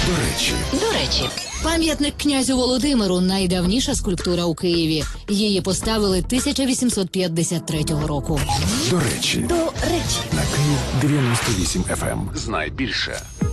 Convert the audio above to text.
До речі, Пам'ятник князю Володимиру – найдавніша скульптура у Києві. Її поставили 1853 року. до речі. До речі. На Київ 98 FM. Знай більше.